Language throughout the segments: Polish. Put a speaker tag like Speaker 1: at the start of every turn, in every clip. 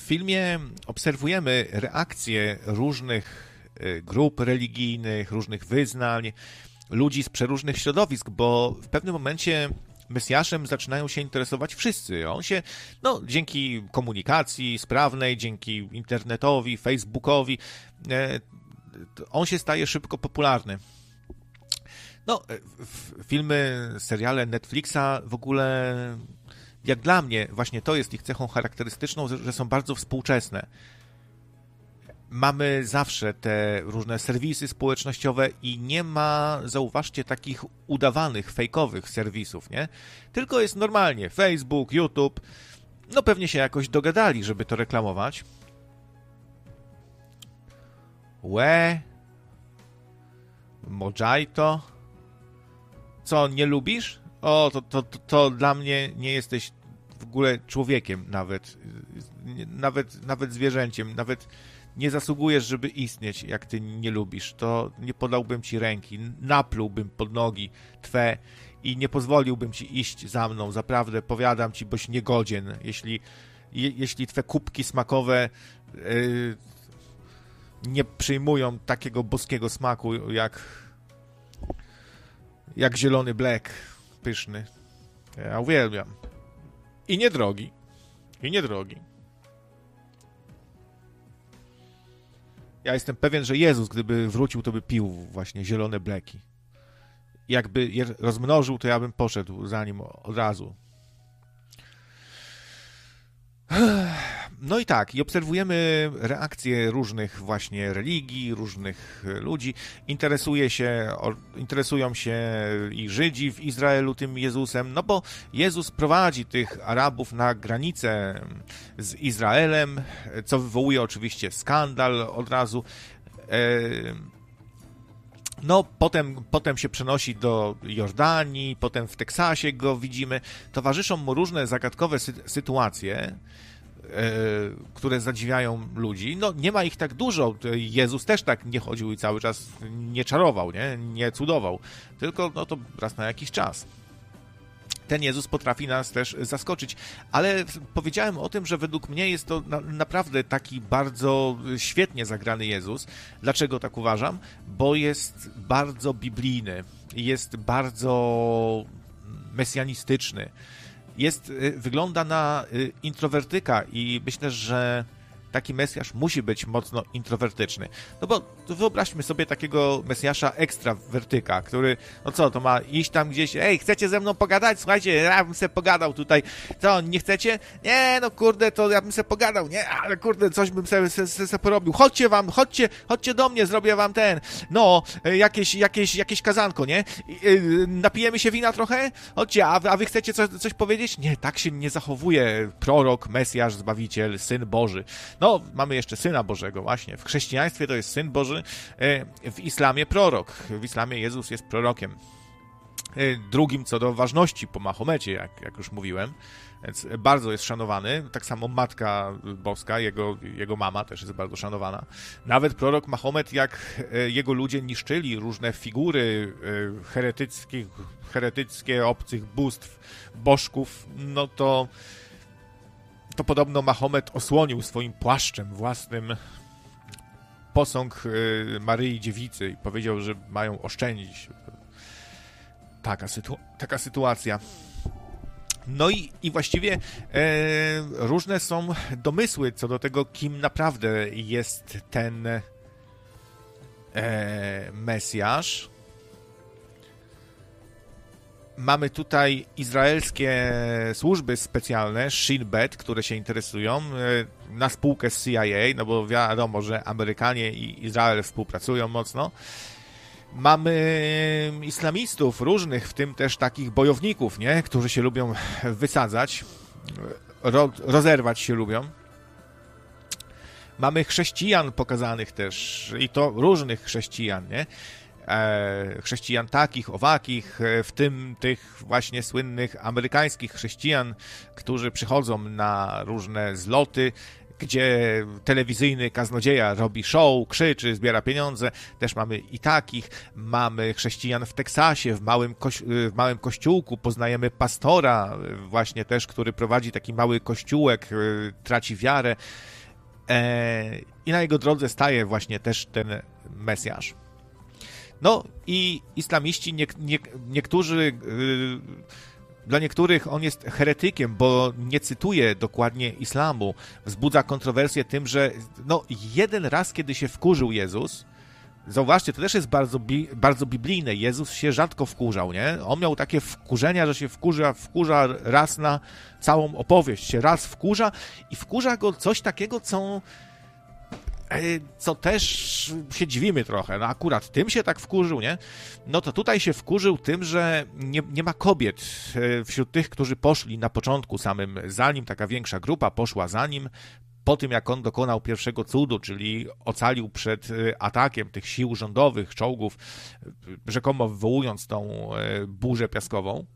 Speaker 1: filmie obserwujemy reakcje różnych grup religijnych, różnych wyznań, ludzi z przeróżnych środowisk, bo w pewnym momencie Mesjaszem zaczynają się interesować wszyscy. On się, dzięki komunikacji sprawnej, dzięki internetowi, Facebookowi, on się staje szybko popularny. Filmy, seriale Netflixa w ogóle, jak dla mnie, właśnie to jest ich cechą charakterystyczną, że są bardzo współczesne. Mamy zawsze te różne serwisy społecznościowe i nie ma, zauważcie, takich udawanych, fejkowych serwisów, nie? Tylko jest normalnie Facebook, YouTube. Pewnie się jakoś dogadali, żeby to reklamować. Mojito. Co, nie lubisz? To dla mnie nie jesteś w ogóle człowiekiem nawet zwierzęciem, nawet nie zasługujesz, żeby istnieć, jak ty nie lubisz. To nie podałbym ci ręki, naplułbym pod nogi twe i nie pozwoliłbym ci iść za mną. Zaprawdę, powiadam ci, boś niegodzien, jeśli twe kubki smakowe nie przyjmują takiego boskiego smaku, jak zielony Black, pyszny. Ja uwielbiam. I niedrogi. Ja jestem pewien, że Jezus, gdyby wrócił, to by pił właśnie zielone Blacki. Jakby je rozmnożył, to ja bym poszedł za nim od razu. I tak, i obserwujemy reakcje różnych właśnie religii, różnych ludzi. Interesują się i Żydzi w Izraelu tym Jezusem, bo Jezus prowadzi tych Arabów na granicę z Izraelem, co wywołuje oczywiście skandal od razu. Potem się przenosi do Jordanii, potem w Teksasie go widzimy. Towarzyszą mu różne zagadkowe sytuacje, które zadziwiają ludzi. Nie ma ich tak dużo. Jezus też tak nie chodził i cały czas nie czarował, nie cudował. Tylko to raz na jakiś czas. Ten Jezus potrafi nas też zaskoczyć. Ale powiedziałem o tym, że według mnie jest to naprawdę taki bardzo świetnie zagrany Jezus. Dlaczego tak uważam? Bo jest bardzo biblijny. Jest bardzo mesjanistyczny. Wygląda na introwertyka i myślę, że taki Mesjasz musi być mocno introwertyczny. Bo wyobraźmy sobie takiego Mesjasza ekstrawertyka, który, to ma iść tam gdzieś, chcecie ze mną pogadać? Słuchajcie, ja bym se pogadał tutaj. Co, nie chcecie? Nie, to ja bym se pogadał, nie? Ale coś bym se porobił. Chodźcie do mnie, zrobię wam jakieś kazanko, nie? Napijemy się wina trochę? Chodźcie, a wy chcecie coś powiedzieć? Nie, tak się nie zachowuje prorok, Mesjasz, Zbawiciel, Syn Boży. Mamy jeszcze Syna Bożego, właśnie. W chrześcijaństwie to jest Syn Boży, w islamie prorok. W islamie Jezus jest prorokiem. Drugim co do ważności po Mahomecie, jak już mówiłem. Więc bardzo jest szanowany. Tak samo Matka Boska, jego mama też jest bardzo szanowana. Nawet prorok Mahomet, jak jego ludzie niszczyli różne figury heretyckie obcych bóstw, bożków, to podobno Mahomet osłonił swoim płaszczem własnym posąg Maryi Dziewicy i powiedział, że mają oszczędzić. Taka sytuacja. I właściwie różne są domysły co do tego, kim naprawdę jest ten Mesjasz. Mamy tutaj izraelskie służby specjalne, Shin Bet, które się interesują, na spółkę z CIA, bo wiadomo, że Amerykanie i Izrael współpracują mocno. Mamy islamistów różnych, w tym też takich bojowników, nie? Którzy się lubią wysadzać, rozerwać się lubią. Mamy chrześcijan pokazanych też, i to różnych chrześcijan, nie? Chrześcijan takich, owakich, w tym tych właśnie słynnych amerykańskich chrześcijan, którzy przychodzą na różne zloty, gdzie telewizyjny kaznodzieja robi show, krzyczy, zbiera pieniądze. Też mamy i takich. Mamy chrześcijan w Teksasie, w małym kościółku. Poznajemy pastora właśnie też, który prowadzi taki mały kościółek, traci wiarę. I na jego drodze staje właśnie też ten Mesjasz. No i islamiści, niektórzy... Dla niektórych on jest heretykiem, bo nie cytuje dokładnie islamu. Wzbudza kontrowersję tym, że jeden raz, kiedy się wkurzył Jezus, zauważcie, to też jest bardzo biblijne. Jezus się rzadko wkurzał, nie? On miał takie wkurzenia, że się wkurza raz na całą opowieść. Się raz wkurza i wkurza go coś takiego, co też się dziwimy trochę. No akurat tym się tak wkurzył, nie? No to tutaj się wkurzył tym, że nie ma kobiet wśród tych, którzy poszli na początku samym za nim, taka większa grupa poszła za nim, po tym jak on dokonał pierwszego cudu, czyli ocalił przed atakiem tych sił rządowych, czołgów, rzekomo wywołując tą burzę piaskową.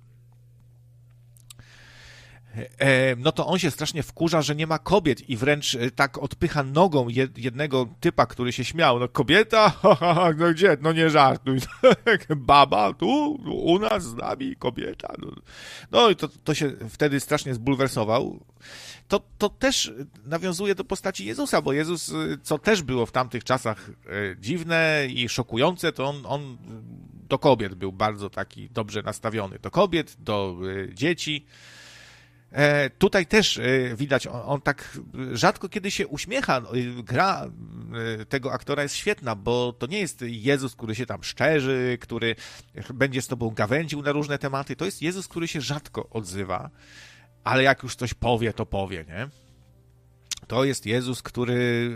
Speaker 1: No to on się strasznie wkurza, że nie ma kobiet i wręcz tak odpycha nogą jednego typa, który się śmiał. No kobieta? No gdzie? No nie żartuj. Baba? Tu? U nas z nami kobieta? No i to się wtedy strasznie zbulwersował. To też nawiązuje do postaci Jezusa, bo Jezus, co też było w tamtych czasach dziwne i szokujące, to on do kobiet był bardzo taki dobrze nastawiony. Do kobiet, do dzieci. Tutaj też widać, on tak rzadko kiedy się uśmiecha. Gra tego aktora jest świetna, bo to nie jest Jezus, który się tam szczerzy, który będzie z tobą gawędził na różne tematy. To jest Jezus, który się rzadko odzywa, ale jak już coś powie, to powie, nie? To jest Jezus, który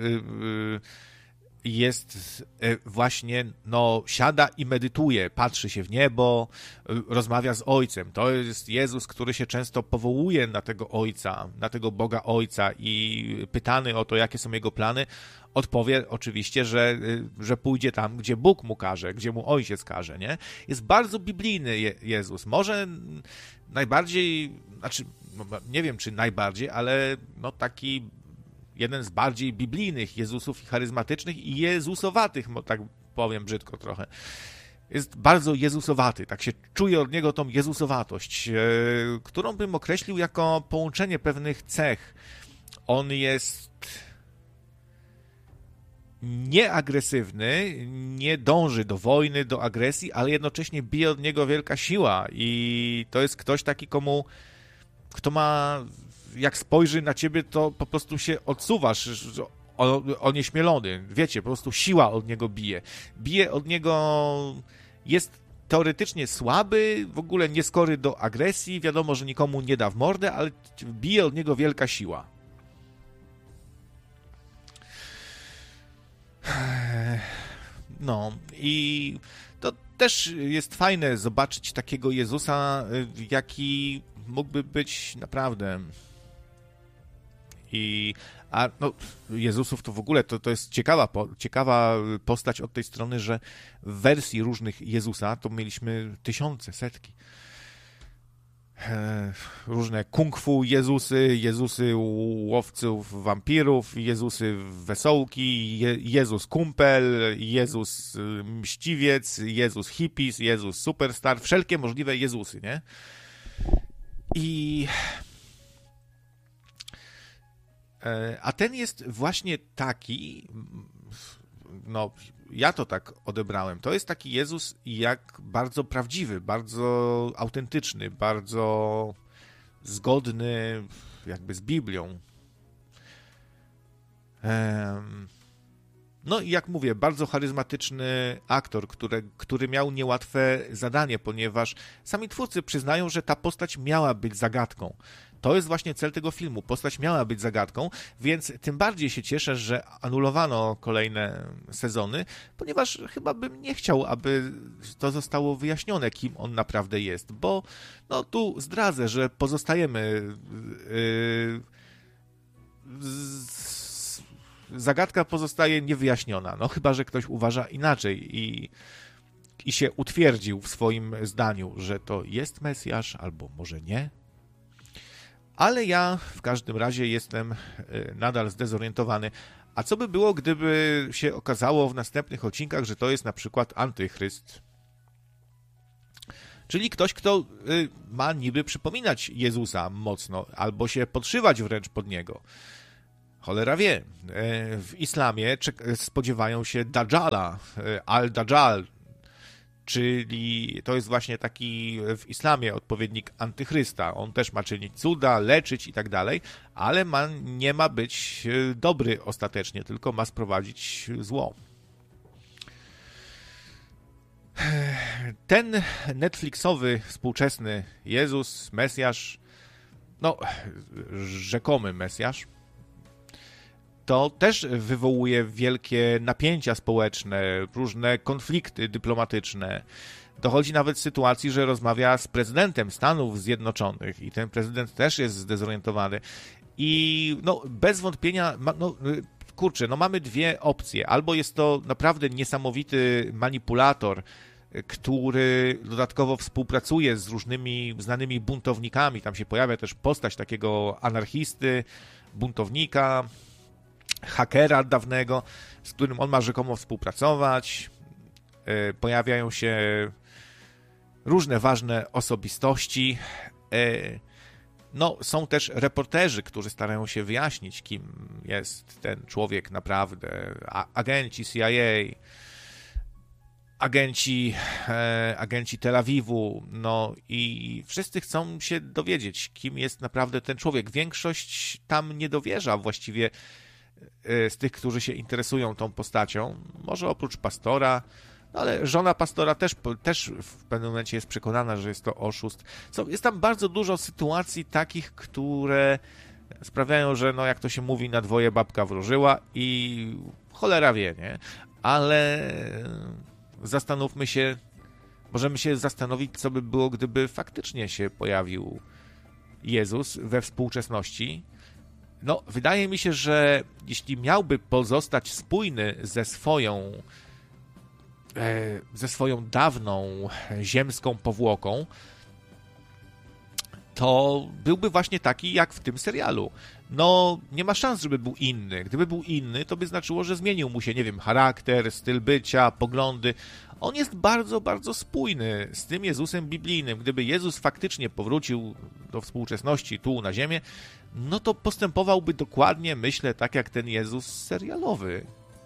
Speaker 1: jest właśnie, siada i medytuje, patrzy się w niebo, rozmawia z Ojcem. To jest Jezus, który się często powołuje na tego Ojca, na tego Boga Ojca i pytany o to, jakie są Jego plany, odpowie oczywiście, że pójdzie tam, gdzie Bóg mu każe, gdzie mu Ojciec każe, nie? Jest bardzo biblijny Jezus. Może najbardziej, nie wiem, czy najbardziej, ale taki jeden z bardziej biblijnych Jezusów i charyzmatycznych i jezusowatych, tak powiem brzydko trochę. Jest bardzo jezusowaty, tak się czuje od niego tą jezusowatość, którą bym określił jako połączenie pewnych cech. On jest nieagresywny, nie dąży do wojny, do agresji, ale jednocześnie bije od niego wielka siła i to jest ktoś taki, kto ma, jak spojrzy na ciebie, to po prostu się odsuwasz, onieśmielony. Wiecie, po prostu siła od niego bije. Bije od niego, jest teoretycznie słaby, w ogóle nieskory do agresji, wiadomo, że nikomu nie da w mordę, ale bije od niego wielka siła. No i to też jest fajne zobaczyć takiego Jezusa, jaki mógłby być naprawdę. Jezusów to w ogóle to jest ciekawa postać od tej strony, że w wersji różnych Jezusa to mieliśmy tysiące, setki. Różne kung fu Jezusy łowców wampirów, Jezusy wesołki, Jezus kumpel, Jezus mściwiec, Jezus hippies, Jezus superstar, wszelkie możliwe Jezusy, nie? A ten jest właśnie taki, ja to tak odebrałem, to jest taki Jezus jak bardzo prawdziwy, bardzo autentyczny, bardzo zgodny jakby z Biblią. No i jak mówię, bardzo charyzmatyczny aktor, który miał niełatwe zadanie, ponieważ sami twórcy przyznają, że ta postać miała być zagadką. To jest właśnie cel tego filmu. Postać miała być zagadką, więc tym bardziej się cieszę, że anulowano kolejne sezony, ponieważ chyba bym nie chciał, aby to zostało wyjaśnione, kim on naprawdę jest, bo tu zdradzę, że pozostajemy zagadka pozostaje niewyjaśniona, chyba że ktoś uważa inaczej i się utwierdził w swoim zdaniu, że to jest Mesjasz, albo może nie. ale ja w każdym razie jestem nadal zdezorientowany. A co by było, gdyby się okazało w następnych odcinkach, że to jest na przykład antychryst? Czyli ktoś, kto ma niby przypominać Jezusa mocno, albo się podszywać wręcz pod Niego. Cholera wie. W islamie spodziewają się Dajjala, Al-Dajjal, czyli to jest właśnie taki w islamie odpowiednik antychrysta. On też ma czynić cuda, leczyć i tak dalej, ale nie ma być dobry ostatecznie, tylko ma sprowadzić zło. Ten Netflixowy współczesny Jezus, Mesjasz, no rzekomy Mesjasz, to też wywołuje wielkie napięcia społeczne, różne konflikty dyplomatyczne. Dochodzi nawet do sytuacji, że rozmawia z prezydentem Stanów Zjednoczonych i ten prezydent też jest zdezorientowany. I no, bez wątpienia, mamy dwie opcje. Albo jest to naprawdę niesamowity manipulator, który dodatkowo współpracuje z różnymi znanymi buntownikami. Tam się pojawia też postać takiego anarchisty, buntownika, hakera dawnego, z którym on ma rzekomo współpracować. Pojawiają się różne ważne osobistości. No, są też reporterzy, którzy starają się wyjaśnić, kim jest ten człowiek naprawdę. Agenci CIA, agenci Tel Awiwu, no i wszyscy chcą się dowiedzieć, kim jest naprawdę ten człowiek. Większość tam nie dowierza właściwie z tych, którzy się interesują tą postacią, może oprócz pastora, no ale żona pastora też w pewnym momencie jest przekonana, że jest to oszust. Jest tam bardzo dużo sytuacji takich, które sprawiają, że no jak to się mówi, na dwoje babka wróżyła i cholera wie, nie? Ale zastanówmy się, możemy się zastanowić, co by było, gdyby faktycznie się pojawił Jezus we współczesności. No, wydaje mi się, że jeśli miałby pozostać spójny ze swoją dawną ziemską powłoką, to byłby właśnie taki jak w tym serialu. No, nie ma szans, żeby był inny. Gdyby był inny, to by znaczyło, że zmienił mu się, nie wiem, charakter, styl bycia, poglądy. On jest bardzo, bardzo spójny z tym Jezusem biblijnym. Gdyby Jezus faktycznie powrócił do współczesności tu na ziemię, no to postępowałby dokładnie, myślę, tak jak ten Jezus serialowy.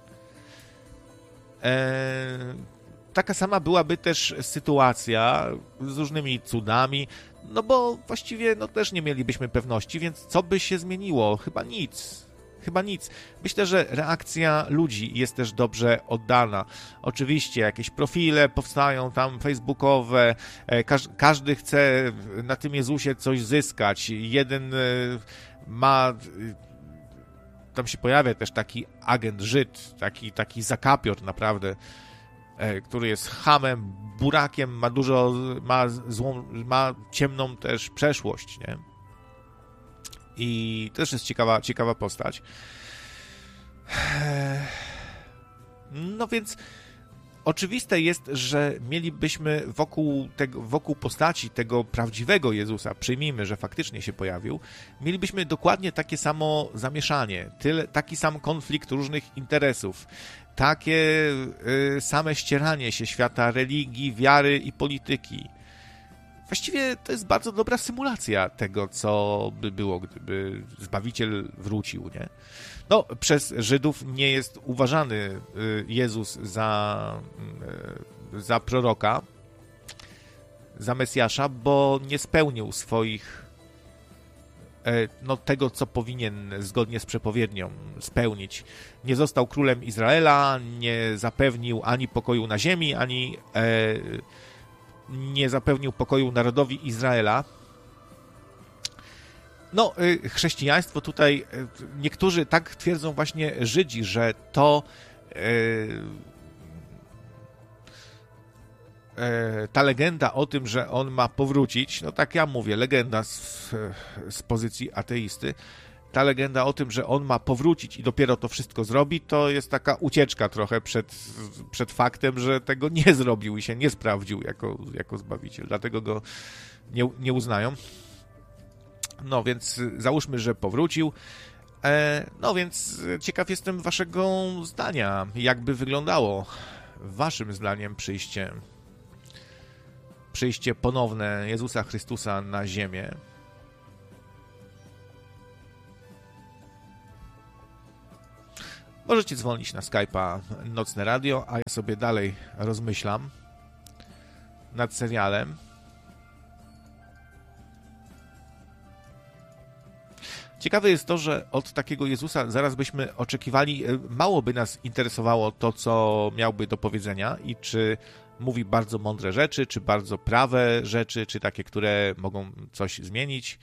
Speaker 1: Taka sama byłaby też sytuacja z różnymi cudami, no bo właściwie no też nie mielibyśmy pewności, więc co by się zmieniło? Chyba nic. Myślę, że reakcja ludzi jest też dobrze oddana. Oczywiście jakieś profile powstają tam facebookowe, każdy chce na tym Jezusie coś zyskać. Jeden ma... Tam się pojawia też taki agent Żyd, taki zakapior naprawdę, który jest chamem, burakiem, ma ciemną też przeszłość, nie? I też jest ciekawa postać. No więc oczywiste jest, że mielibyśmy wokół postaci tego prawdziwego Jezusa, przyjmijmy, że faktycznie się pojawił, mielibyśmy dokładnie takie samo zamieszanie, taki sam konflikt różnych interesów, takie same ścieranie się świata religii, wiary i polityki. Właściwie to jest bardzo dobra symulacja tego, co by było, gdyby Zbawiciel wrócił, nie? No, przez Żydów nie jest uważany Jezus za proroka, za Mesjasza, bo nie spełnił swoich, tego, co powinien zgodnie z przepowiednią spełnić. Nie został królem Izraela, nie zapewnił ani pokoju na ziemi, ani nie zapewnił pokoju narodowi Izraela. No, chrześcijaństwo tutaj, niektórzy tak twierdzą właśnie Żydzi, że to ta legenda o tym, że on ma powrócić, no tak ja mówię, legenda z pozycji ateisty, ta legenda o tym, że on ma powrócić i dopiero to wszystko zrobi, to jest taka ucieczka trochę przed faktem, że tego nie zrobił i się nie sprawdził jako Zbawiciel. Dlatego go nie uznają. No więc załóżmy, że powrócił. No więc ciekaw jestem waszego zdania. Jakby wyglądało waszym zdaniem przyjście ponowne Jezusa Chrystusa na ziemię? Możecie dzwonić na Skype'a Nocne Radio, a ja sobie dalej rozmyślam nad serialem. Ciekawe jest to, że od takiego Jezusa zaraz byśmy oczekiwali, mało by nas interesowało to, co miałby do powiedzenia i czy mówi bardzo mądre rzeczy, czy bardzo prawe rzeczy, czy takie, które mogą coś zmienić.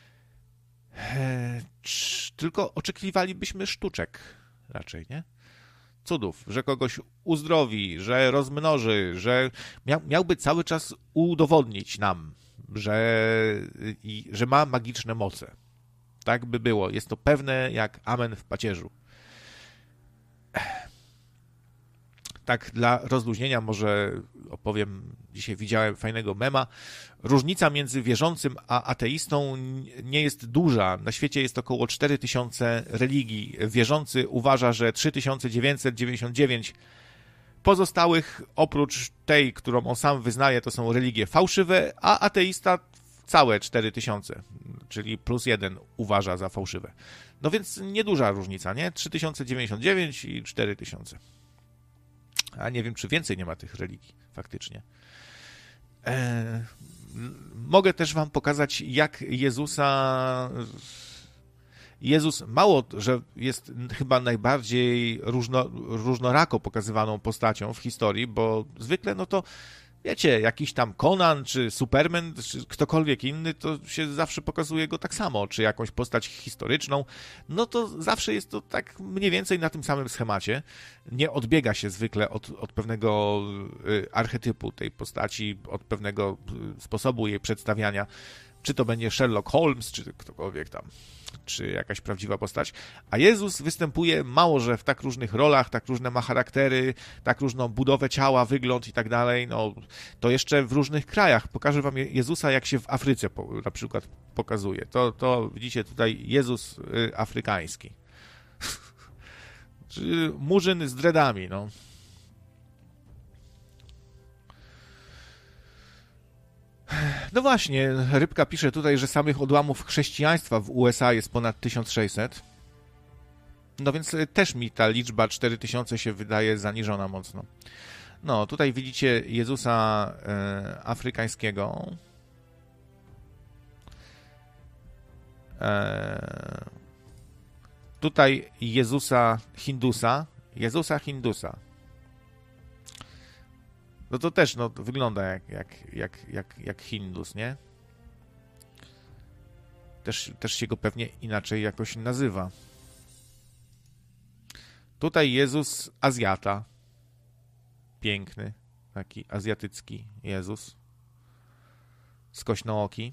Speaker 1: Tylko oczekiwalibyśmy sztuczek raczej, nie? Cudów, że kogoś uzdrowi, że rozmnoży, że miałby cały czas udowodnić nam, że ma magiczne moce. Tak by było. Jest to pewne jak amen w pacierzu. Tak dla rozluźnienia może opowiem, dzisiaj widziałem fajnego mema. Różnica między wierzącym a ateistą nie jest duża. Na świecie jest około 4000 religii. Wierzący uważa, że 3999 pozostałych, oprócz tej, którą on sam wyznaje, to są religie fałszywe, a ateista całe 4000, czyli plus 1 uważa za fałszywe. No więc nieduża różnica, nie? 3099 i 4000. A nie wiem, czy więcej nie ma tych religii faktycznie. Mogę też wam pokazać, jak Jezus mało, że jest chyba najbardziej różnorako pokazywaną postacią w historii, bo zwykle no to wiecie, jakiś tam Conan, czy Superman, czy ktokolwiek inny, to się zawsze pokazuje go tak samo, czy jakąś postać historyczną, no to zawsze jest to tak mniej więcej na tym samym schemacie. Nie odbiega się zwykle od pewnego archetypu tej postaci, od pewnego sposobu jej przedstawiania, czy to będzie Sherlock Holmes, czy ktokolwiek tam, czy jakaś prawdziwa postać. A Jezus występuje mało, że w tak różnych rolach, tak różne ma charaktery, tak różną budowę ciała, wygląd i tak dalej. No, to jeszcze w różnych krajach. Pokażę wam Jezusa, jak się w Afryce na przykład pokazuje. To widzicie tutaj Jezus afrykański. Murzyn z dreadami, no. No właśnie, Rybka pisze tutaj, że samych odłamów chrześcijaństwa w USA jest ponad 1600. No więc też mi ta liczba 4000 się wydaje zaniżona mocno. No, tutaj widzicie Jezusa afrykańskiego. Tutaj Jezusa Hindusa. No to też no, wygląda jak Hindus, nie? Też się go pewnie inaczej jakoś nazywa. Tutaj Jezus Azjata. Piękny, taki azjatycki Jezus. Skośnooki.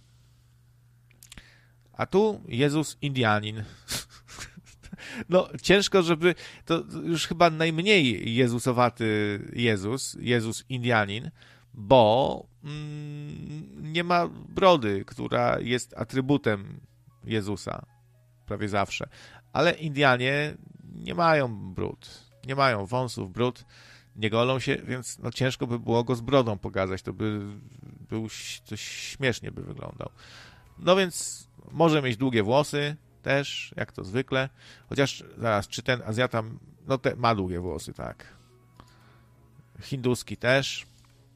Speaker 1: A tu Jezus Indianin. No, ciężko, żeby... To już chyba najmniej jezusowaty Jezus Indianin, bo nie ma brody, która jest atrybutem Jezusa prawie zawsze. Ale Indianie nie mają bród, nie mają wąsów, bród, nie golą się, więc no, ciężko by było go z brodą pokazać, to by był coś śmiesznie by wyglądał. No więc może mieć długie włosy, też, jak to zwykle. Chociaż, zaraz, czy ten Azjata, no ma długie włosy, tak. Hinduski też.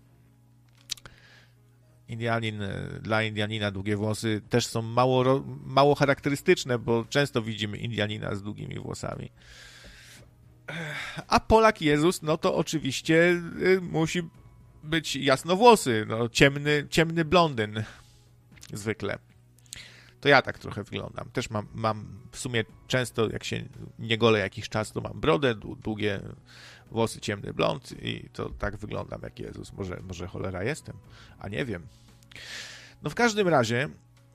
Speaker 1: Dla Indianina długie włosy też są mało charakterystyczne, bo często widzimy Indianina z długimi włosami. A Polak Jezus, no to oczywiście musi być jasnowłosy, no ciemny blondyn zwykle. To ja tak trochę wyglądam. Też mam w sumie często, jak się nie golę jakiś czas, to mam brodę, długie włosy, ciemny blond i to tak wyglądam jak Jezus. Może cholera jestem, a nie wiem. No w każdym razie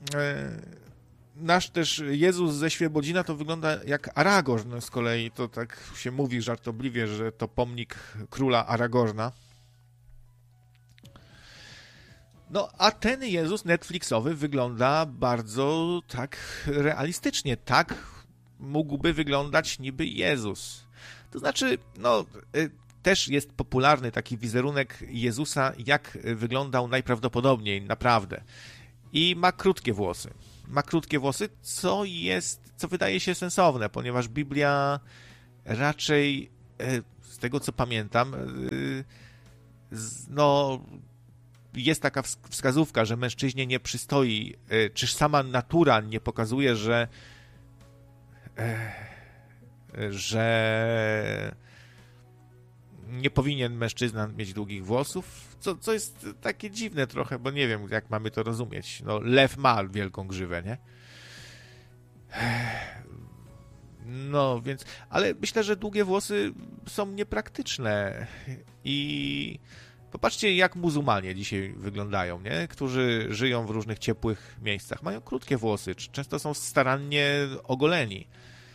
Speaker 1: nasz też Jezus ze Świebodzina to wygląda jak Aragorn. No z kolei to tak się mówi żartobliwie, że to pomnik króla Aragorna. No, a ten Jezus Netflixowy wygląda bardzo tak realistycznie. Tak mógłby wyglądać niby Jezus. To znaczy, no, też jest popularny taki wizerunek Jezusa, jak wyglądał najprawdopodobniej, naprawdę. I ma krótkie włosy. Ma krótkie włosy, co wydaje się sensowne, ponieważ Biblia raczej, z tego co pamiętam, no, jest taka wskazówka, że mężczyźnie nie przystoi, czy sama natura nie pokazuje, że nie powinien mężczyzna mieć długich włosów, co jest takie dziwne trochę, bo nie wiem, jak mamy to rozumieć. No, lew ma wielką grzywę, nie? No, więc... Ale myślę, że długie włosy są niepraktyczne i... Popatrzcie, jak muzułmanie dzisiaj wyglądają, nie? Którzy żyją w różnych ciepłych miejscach. Mają krótkie włosy, często są starannie ogoleni.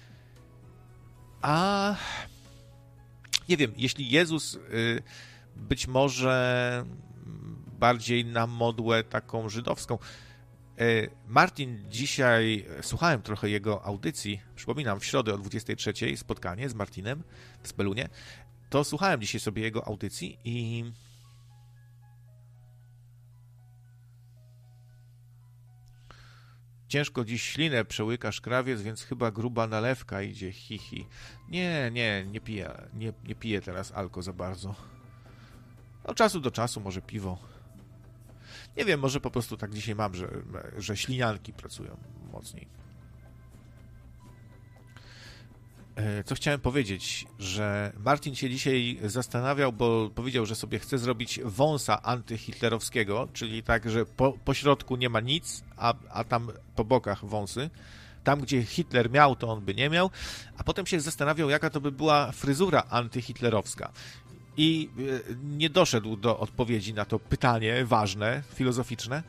Speaker 1: A nie wiem, jeśli Jezus być może bardziej na modłę taką żydowską. Martin dzisiaj, słuchałem trochę jego audycji, przypominam, w środę o 23:00 spotkanie z Martinem w Spelunie, to słuchałem dzisiaj sobie jego audycji i ciężko dziś ślinę przełykasz, krawiec, więc chyba gruba nalewka idzie, hihi. Nie piję, nie piję teraz alko za bardzo. Od czasu do czasu może piwo. Nie wiem, może po prostu tak dzisiaj mam, że ślinianki pracują mocniej. Co chciałem powiedzieć, że Martin się dzisiaj zastanawiał, bo powiedział, że sobie chce zrobić wąsa antyhitlerowskiego, czyli tak, że po środku nie ma nic, a tam po bokach wąsy. Tam, gdzie Hitler miał, to on by nie miał. A potem się zastanawiał, jaka to by była fryzura antyhitlerowska. I nie doszedł do odpowiedzi na to pytanie ważne, filozoficzne.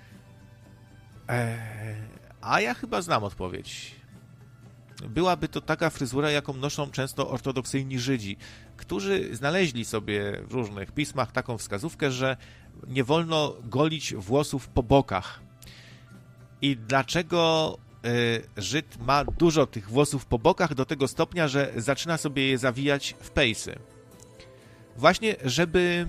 Speaker 1: A ja chyba znam odpowiedź. Byłaby to taka fryzura, jaką noszą często ortodoksyjni Żydzi, którzy znaleźli sobie w różnych pismach taką wskazówkę, że nie wolno golić włosów po bokach. I dlaczego Żyd ma dużo tych włosów po bokach do tego stopnia, że zaczyna sobie je zawijać w pejsy? Właśnie, żeby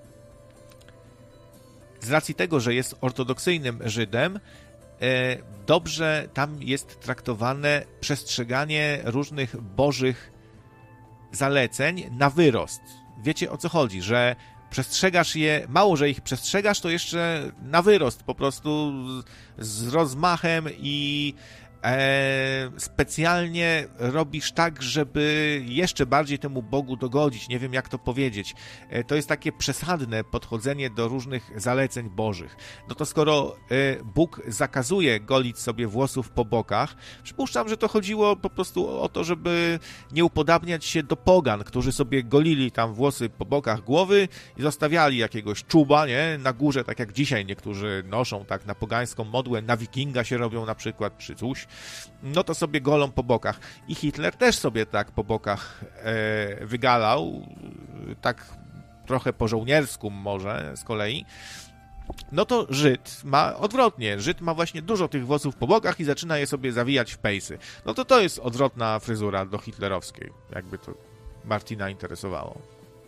Speaker 1: z racji tego, że jest ortodoksyjnym Żydem, dobrze tam jest traktowane przestrzeganie różnych bożych zaleceń na wyrost. Wiecie, o co chodzi, że przestrzegasz je, mało, że ich przestrzegasz, to jeszcze na wyrost, po prostu z rozmachem i specjalnie robisz tak, żeby jeszcze bardziej temu Bogu dogodzić. Nie wiem, jak to powiedzieć. To jest takie przesadne podchodzenie do różnych zaleceń bożych. No to skoro Bóg zakazuje golić sobie włosów po bokach, przypuszczam, że to chodziło po prostu o to, żeby nie upodabniać się do pogan, którzy sobie golili tam włosy po bokach głowy i zostawiali jakiegoś czuba, nie? Na górze, tak jak dzisiaj niektórzy noszą tak na pogańską modłę, na wikinga się robią na przykład, czy coś. No to sobie golą po bokach. I Hitler też sobie tak po bokach wygalał, tak trochę po żołniersku może z kolei. No to Żyd ma odwrotnie. Żyd ma właśnie dużo tych włosów po bokach i zaczyna je sobie zawijać w pejsy. No to jest odwrotna fryzura do hitlerowskiej, jakby to Martina interesowało.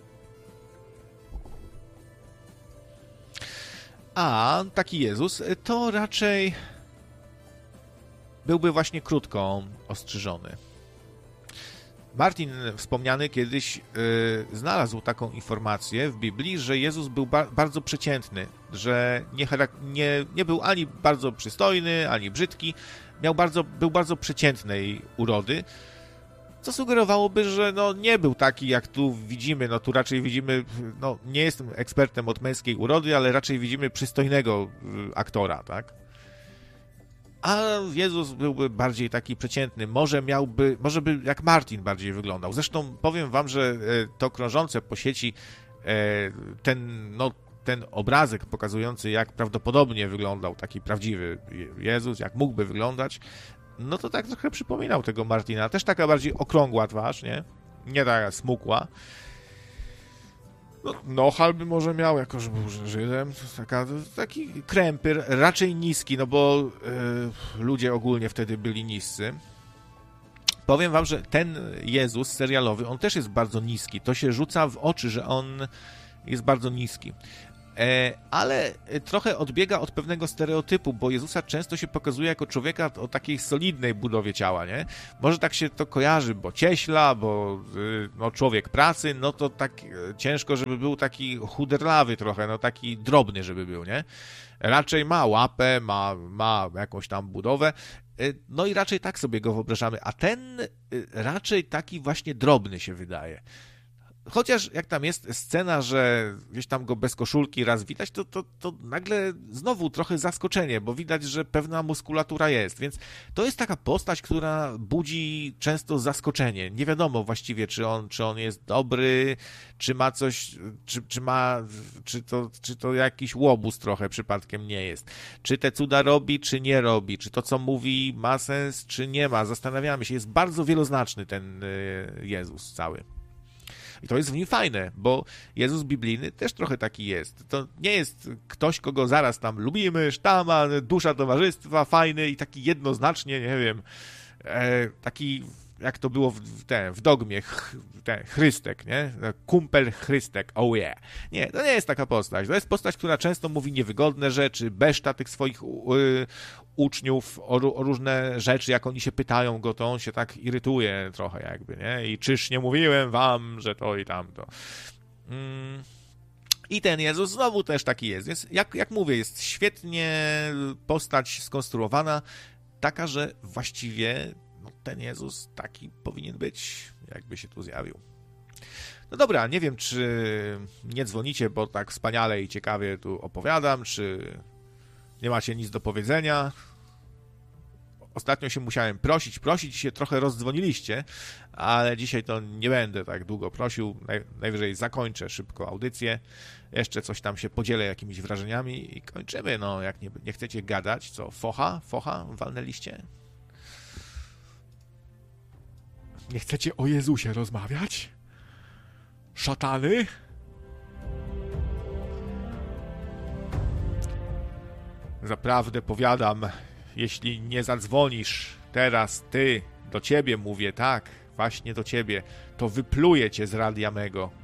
Speaker 1: A taki Jezus to raczej byłby właśnie krótko ostrzyżony. Martin wspomniany kiedyś znalazł taką informację w Biblii, że Jezus był bardzo przeciętny, że nie był ani bardzo przystojny, ani brzydki, był bardzo przeciętnej urody, co sugerowałoby, że no, nie był taki, jak tu widzimy. No tu raczej widzimy, no nie jestem ekspertem od męskiej urody, ale raczej widzimy przystojnego aktora, tak? A Jezus byłby bardziej taki przeciętny. Może by jak Martin bardziej wyglądał. Zresztą powiem wam, że to krążące po sieci ten obrazek pokazujący, jak prawdopodobnie wyglądał taki prawdziwy Jezus, jak mógłby wyglądać, no to tak trochę przypominał tego Martina. Też taka bardziej okrągła twarz, nie? Nie taka smukła. No, Nohal by może miał, jako że był Żydem, taki krępy, raczej niski, no bo ludzie ogólnie wtedy byli niscy. Powiem wam, że ten Jezus serialowy, on też jest bardzo niski. To się rzuca w oczy, że on jest bardzo niski. Ale trochę odbiega od pewnego stereotypu, bo Jezusa często się pokazuje jako człowieka o takiej solidnej budowie ciała, nie? Może tak się to kojarzy, bo cieśla, bo no, człowiek pracy, no to tak ciężko, żeby był taki chuderlawy trochę, no taki drobny, żeby był, nie? Raczej ma łapę, ma jakąś tam budowę, no i raczej tak sobie go wyobrażamy, a ten raczej taki właśnie drobny się wydaje. Chociaż jak tam jest scena, że gdzieś tam go bez koszulki raz widać, to nagle znowu trochę zaskoczenie, bo widać, że pewna muskulatura jest, więc to jest taka postać, która budzi często zaskoczenie. Nie wiadomo właściwie, czy on jest dobry, czy ma coś, czy to jakiś łobuz trochę przypadkiem nie jest. Czy te cuda robi, czy nie robi, czy to, co mówi, ma sens, czy nie ma. Zastanawiamy się, jest bardzo wieloznaczny ten Jezus cały. I to jest w nim fajne, bo Jezus biblijny też trochę taki jest. To nie jest ktoś, kogo zaraz tam lubimy, sztama, dusza towarzystwa, fajny i taki jednoznacznie, nie wiem, taki jak to było w dogmie, Chrystek, nie? Kumpel Chrystek, oh yeah. Nie, to nie jest taka postać. To jest postać, która często mówi niewygodne rzeczy, beszta tych swoich uczniów o różne rzeczy, jak oni się pytają go, to on się tak irytuje trochę jakby, nie? I czyż nie mówiłem wam, że to i tamto. I ten Jezus znowu też taki jest. Więc jak mówię, jest świetnie postać skonstruowana, taka, że właściwie ten Jezus taki powinien być, jakby się tu zjawił. No dobra, nie wiem, czy nie dzwonicie, bo tak wspaniale i ciekawie tu opowiadam, czy nie macie nic do powiedzenia. Ostatnio się musiałem prosić się trochę rozdzwoniliście, ale dzisiaj to nie będę tak długo prosił, najwyżej zakończę szybko audycję, jeszcze coś tam się podzielę jakimiś wrażeniami i kończymy, no jak nie chcecie gadać, co, focha walnęliście? Nie chcecie o Jezusie rozmawiać? Szatany? Zaprawdę powiadam, jeśli nie zadzwonisz teraz ty, do ciebie mówię, tak, właśnie do ciebie, to wypluję cię z radia mego.